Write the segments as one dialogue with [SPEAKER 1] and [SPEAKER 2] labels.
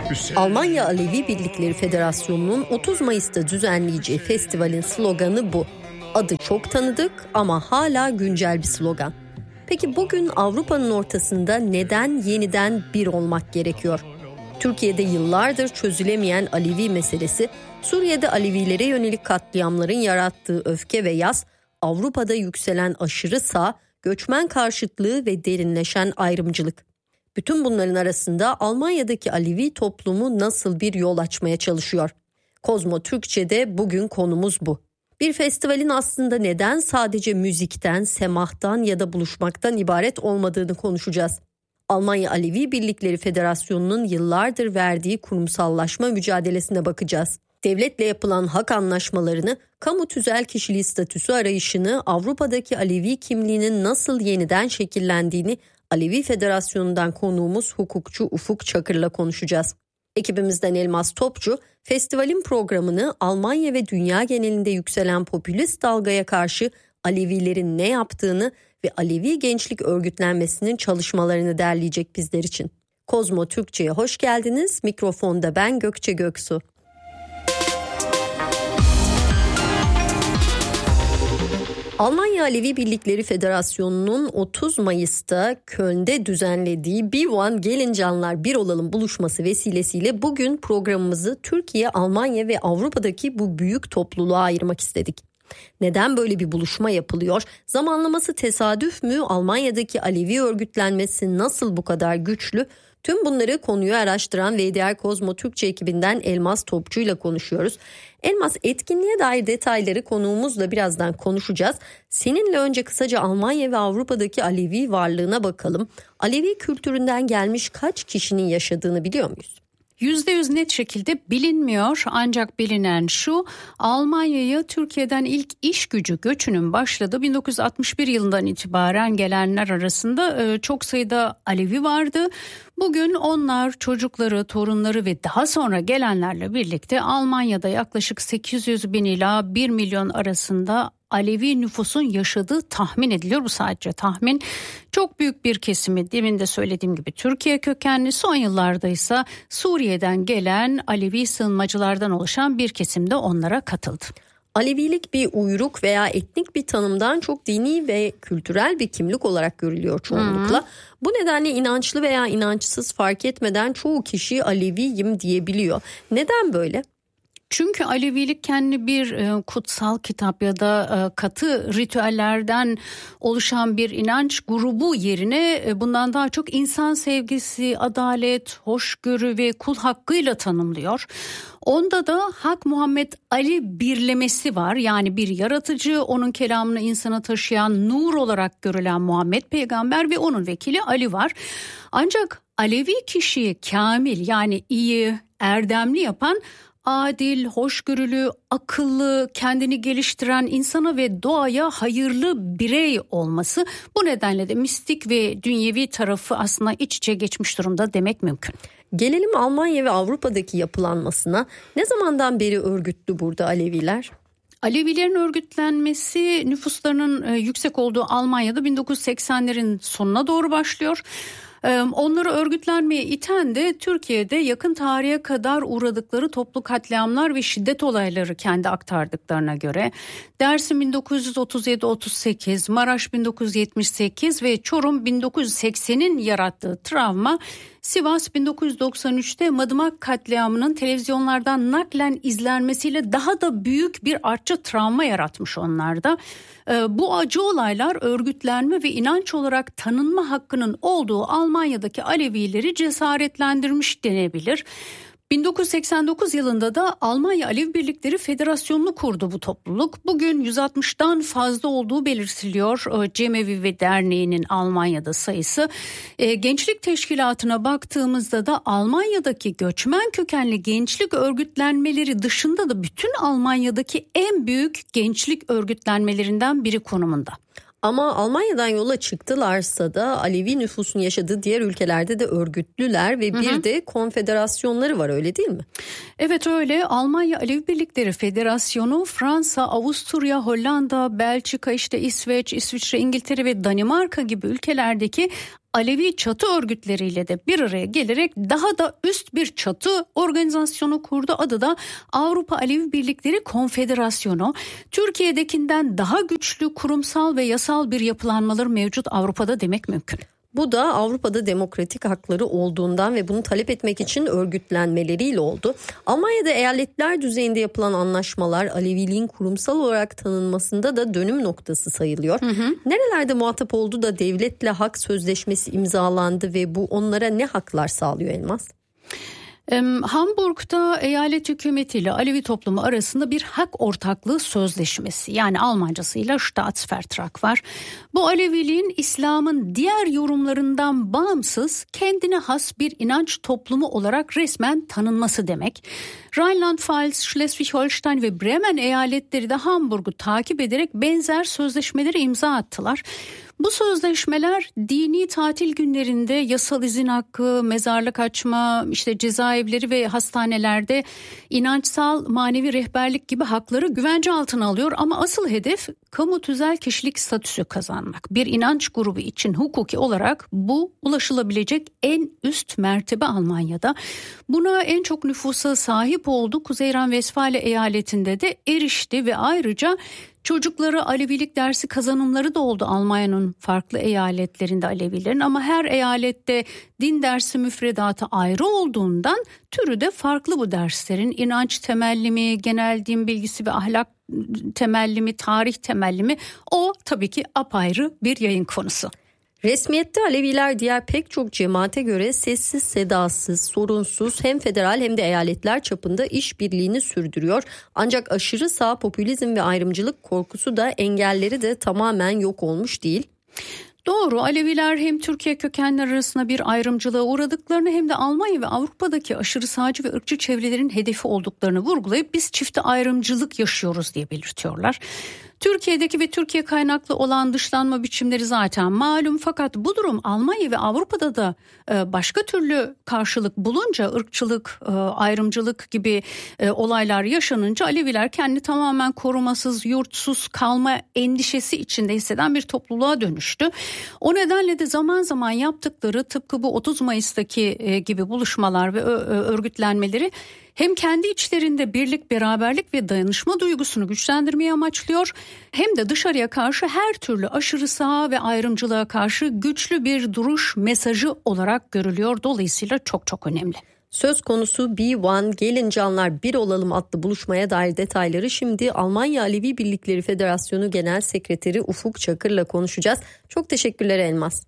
[SPEAKER 1] Almanya Alevi Birlikleri Federasyonu'nun 30 Mayıs'ta düzenleyeceği festivalin sloganı bu. Adı çok tanıdık ama hala güncel bir slogan. Peki bugün Avrupa'nın ortasında neden yeniden bir olmak gerekiyor? Türkiye'de yıllardır çözülemeyen Alevi meselesi, Suriye'de Alevilere yönelik katliamların yarattığı öfke ve yas, Avrupa'da yükselen aşırı sağ, göçmen karşıtlığı ve derinleşen ayrımcılık. Bütün bunların arasında Almanya'daki Alevi toplumu nasıl bir yol açmaya çalışıyor? Kozmo Türkçe'de bugün konumuz bu. Bir festivalin aslında neden sadece müzikten, semahtan ya da buluşmaktan ibaret olmadığını konuşacağız. Almanya Alevi Birlikleri Federasyonu'nun yıllardır verdiği kurumsallaşma mücadelesine bakacağız. Devletle yapılan hak anlaşmalarını, kamu tüzel kişiliği statüsü arayışını, Avrupa'daki Alevi kimliğinin nasıl yeniden şekillendiğini Alevi Federasyonu'ndan konuğumuz hukukçu Ufuk Çakır'la konuşacağız. Ekibimizden Elmas Topçu, festivalin programını Almanya ve dünya genelinde yükselen popülist dalgaya karşı Alevilerin ne yaptığını ve Alevi gençlik örgütlenmesinin çalışmalarını derleyecek bizler için. Kozmo Türkçe'ye hoş geldiniz. Mikrofonda ben Gökçe Göksu. Almanya Alevi Birlikleri Federasyonu'nun 30 Mayıs'ta Köln'de düzenlediği Be One Gelin Canlar Bir Olalım buluşması vesilesiyle bugün programımızı Türkiye, Almanya ve Avrupa'daki bu büyük topluluğa ayırmak istedik. Neden böyle bir buluşma yapılıyor? Zamanlaması tesadüf mü? Almanya'daki Alevi örgütlenmesi nasıl bu kadar güçlü? Tüm bunları konuyu araştıran VDR Kozmo Türkçe ekibinden Elmas Topçu ile konuşuyoruz. Elmas, etkinliğe dair detayları konuğumuzla birazdan konuşacağız. Seninle önce kısaca Almanya ve Avrupa'daki Alevi varlığına bakalım. Alevi kültüründen gelmiş kaç kişinin yaşadığını biliyor muyuz?
[SPEAKER 2] %100 net şekilde bilinmiyor, ancak bilinen şu: Almanya'ya Türkiye'den ilk iş gücü göçünün başladığı 1961 yılından itibaren gelenler arasında çok sayıda Alevi vardı. Bugün onlar çocukları, torunları ve daha sonra gelenlerle birlikte Almanya'da yaklaşık 800 bin ila 1 milyon arasında Alevi nüfusun yaşadığı tahmin ediliyor. Bu sadece tahmin. Çok büyük bir kesimi, demin de söylediğim gibi Türkiye kökenli, son yıllarda ise Suriye'den gelen Alevi sığınmacılardan oluşan bir kesim de onlara katıldı.
[SPEAKER 1] Alevilik bir uyruk veya etnik bir tanımdan çok dini ve kültürel bir kimlik olarak görülüyor çoğunlukla. Bu nedenle inançlı veya inançsız fark etmeden çoğu kişi Aleviyim diyebiliyor. Neden böyle?
[SPEAKER 2] Çünkü Alevilik kendi bir kutsal kitap ya da katı ritüellerden oluşan bir inanç grubu yerine bundan daha çok insan sevgisi, adalet, hoşgörü ve kul hakkıyla tanımlıyor. Onda da Hak Muhammed Ali birlemesi var. Yani bir yaratıcı, onun kelamını insana taşıyan, nur olarak görülen Muhammed peygamber ve onun vekili Ali var. Ancak Alevi kişiyi kamil, yani iyi, erdemli yapan, adil, hoşgörülü, akıllı, kendini geliştiren, insana ve doğaya hayırlı birey olması. Bu nedenle de mistik ve dünyevi tarafı aslında iç içe geçmiş durumda demek mümkün.
[SPEAKER 1] Gelelim Almanya ve Avrupa'daki yapılanmasına. Ne zamandan beri örgütlü burada Aleviler?
[SPEAKER 2] Alevilerin örgütlenmesi nüfuslarının yüksek olduğu Almanya'da 1980'lerin sonuna doğru başlıyor. Onları örgütlenmeye iten de Türkiye'de yakın tarihe kadar uğradıkları toplu katliamlar ve şiddet olayları kendi aktardıklarına göre. Dersim 1937-38, Maraş 1978 ve Çorum 1980'in yarattığı travma, Sivas 1993'te Madımak katliamının televizyonlardan naklen izlenmesiyle daha da büyük bir artçı travma yaratmış onlarda. Bu acı olaylar örgütlenme ve inanç olarak tanınma hakkının olduğu Almanya'daki Alevileri cesaretlendirmiş denebilir. 1989 yılında da Almanya Alevi Birlikleri Federasyonu'nu kurdu bu topluluk. Bugün 160'tan fazla olduğu belirtiliyor Cemevi ve Derneği'nin Almanya'da sayısı. Gençlik teşkilatına baktığımızda da Almanya'daki göçmen kökenli gençlik örgütlenmeleri dışında da bütün Almanya'daki en büyük gençlik örgütlenmelerinden biri konumunda.
[SPEAKER 1] Ama Almanya'dan yola çıktılarsa da Alevi nüfusun yaşadığı diğer ülkelerde de örgütlüler ve bir de konfederasyonları var, öyle değil mi?
[SPEAKER 2] Evet öyle. Almanya Alevi Birlikleri Federasyonu Fransa, Avusturya, Hollanda, Belçika, İsveç, İsviçre, İngiltere ve Danimarka gibi ülkelerdeki Alevi çatı örgütleriyle de bir araya gelerek daha da üst bir çatı organizasyonu kurdu. Adı da Avrupa Alevi Birlikleri Konfederasyonu. Türkiye'dekinden daha güçlü kurumsal ve yasal bir yapılanmaları mevcut Avrupa'da demek mümkün.
[SPEAKER 1] Bu da Avrupa'da demokratik hakları olduğundan ve bunu talep etmek için örgütlenmeleriyle oldu. Almanya'da eyaletler düzeyinde yapılan anlaşmalar Aleviliğin kurumsal olarak tanınmasında da dönüm noktası sayılıyor. Nerelerde muhatap oldu da devletle hak sözleşmesi imzalandı ve bu onlara ne haklar sağlıyor Elmas?
[SPEAKER 2] Hamburg'da eyalet hükümetiyle Alevi toplumu arasında bir hak ortaklığı sözleşmesi, yani Almancasıyla Staatsvertrag var. Bu Aleviliğin İslam'ın diğer yorumlarından bağımsız kendine has bir inanç toplumu olarak resmen tanınması demek. Rheinland-Pfalz, Schleswig-Holstein ve Bremen eyaletleri de Hamburg'u takip ederek benzer sözleşmelere imza attılar. Bu sözleşmeler dini tatil günlerinde yasal izin hakkı, mezarlık açma, cezaevleri ve hastanelerde inançsal manevi rehberlik gibi hakları güvence altına alıyor. Ama asıl hedef kamu tüzel kişilik statüsü kazanmak. Bir inanç grubu için hukuki olarak bu ulaşılabilecek en üst mertebe Almanya'da. Buna en çok nüfusa sahip olduğu Kuzey Ren-Vesfalya eyaletinde de erişti ve ayrıca çocukları Alevilik dersi kazanımları da oldu Almanya'nın farklı eyaletlerinde Alevilerin, ama her eyalette din dersi müfredatı ayrı olduğundan türü de farklı bu derslerin. İnanç temelli mi, genel din bilgisi ve ahlak temelli mi, tarih temelli mi, o tabii ki apayrı bir yayın konusu.
[SPEAKER 1] Resmiyette Aleviler diğer pek çok cemaate göre sessiz, sedasız, sorunsuz hem federal hem de eyaletler çapında işbirliğini sürdürüyor. Ancak aşırı sağ popülizm ve ayrımcılık korkusu da engelleri de tamamen yok olmuş değil.
[SPEAKER 2] Doğru, Aleviler hem Türkiye kökenler arasında bir ayrımcılığa uğradıklarını hem de Almanya ve Avrupa'daki aşırı sağcı ve ırkçı çevrelerin hedefi olduklarını vurgulayıp biz çifte ayrımcılık yaşıyoruz diye belirtiyorlar. Türkiye'deki ve Türkiye kaynaklı olan dışlanma biçimleri zaten malum, fakat bu durum Almanya ve Avrupa'da da başka türlü karşılık bulunca, ırkçılık, ayrımcılık gibi olaylar yaşanınca Aleviler kendi tamamen korumasız, yurtsuz kalma endişesi içinde hisseden bir topluluğa dönüştü. O nedenle de zaman zaman yaptıkları tıpkı bu 30 Mayıs'taki gibi buluşmalar ve örgütlenmeleri hem kendi içlerinde birlik, beraberlik ve dayanışma duygusunu güçlendirmeyi amaçlıyor, hem de dışarıya karşı her türlü aşırı sağ ve ayrımcılığa karşı güçlü bir duruş mesajı olarak görülüyor. Dolayısıyla çok çok önemli.
[SPEAKER 1] Söz konusu Be One, Gelin Canlar Bir Olalım adlı buluşmaya dair detayları şimdi Almanya Alevi Birlikleri Federasyonu Genel Sekreteri Ufuk Çakır'la konuşacağız. Çok teşekkürler Elmas.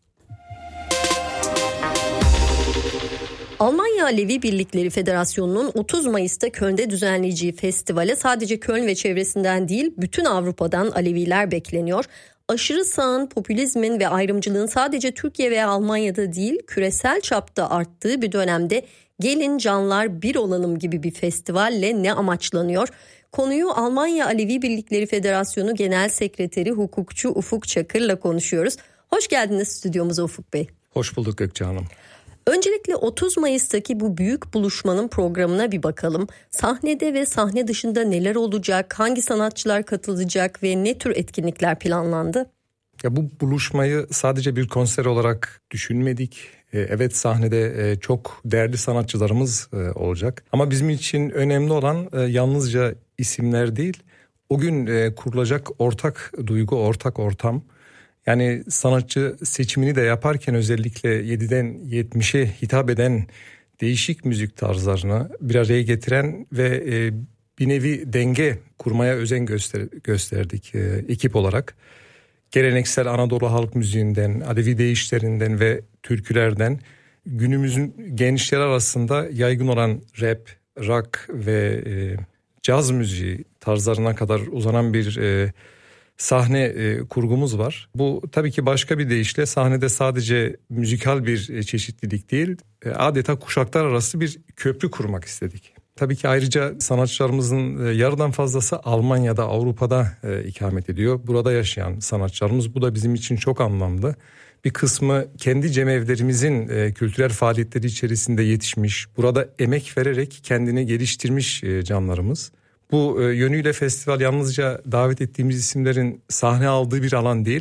[SPEAKER 1] Almanya Alevi Birlikleri Federasyonu'nun 30 Mayıs'ta Köln'de düzenleyeceği festivale sadece Köln ve çevresinden değil bütün Avrupa'dan Aleviler bekleniyor. Aşırı sağın, popülizmin ve ayrımcılığın sadece Türkiye veya Almanya'da değil küresel çapta arttığı bir dönemde Gelin Canlar Bir Olalım gibi bir festivalle ne amaçlanıyor? Konuyu Almanya Alevi Birlikleri Federasyonu Genel Sekreteri hukukçu Ufuk Çakır'la konuşuyoruz. Hoş geldiniz stüdyomuza Ufuk Bey.
[SPEAKER 3] Hoş bulduk Gökçe Hanım.
[SPEAKER 1] Öncelikle 30 Mayıs'taki bu büyük buluşmanın programına bir bakalım. Sahnede ve sahne dışında neler olacak, hangi sanatçılar katılacak ve ne tür etkinlikler planlandı?
[SPEAKER 3] Ya bu buluşmayı sadece bir konser olarak düşünmedik. Evet, sahnede çok değerli sanatçılarımız olacak. Ama bizim için önemli olan yalnızca isimler değil, o gün kurulacak ortak duygu, ortak ortam. Yani sanatçı seçimini de yaparken özellikle 7'den 70'e hitap eden değişik müzik tarzlarını bir araya getiren ve bir nevi denge kurmaya özen gösterdik ekip olarak. Geleneksel Anadolu halk müziğinden, Alevi deyişlerinden ve türkülerden günümüzün gençleri arasında yaygın olan rap, rock ve caz müziği tarzlarına kadar uzanan bir sahne kurgumuz var. Bu tabii ki başka bir deyişle sahnede sadece müzikal bir çeşitlilik değil, adeta kuşaklar arası bir köprü kurmak istedik. Tabii ki ayrıca sanatçılarımızın yarıdan fazlası Almanya'da, Avrupa'da ikamet ediyor. Burada yaşayan sanatçılarımız, bu da bizim için çok anlamlı. Bir kısmı kendi cemevlerimizin kültürel faaliyetleri içerisinde yetişmiş, burada emek vererek kendini geliştirmiş canlarımız. Bu yönüyle festival yalnızca davet ettiğimiz isimlerin sahne aldığı bir alan değil,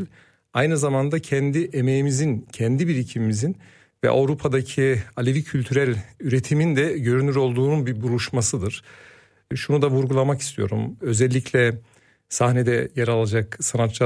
[SPEAKER 3] aynı zamanda kendi emeğimizin, kendi birikimimizin ve Avrupa'daki Alevi kültürel üretimin de görünür olduğunun bir buluşmasıdır. Şunu da vurgulamak istiyorum. Özellikle sahnede yer alacak sanatçı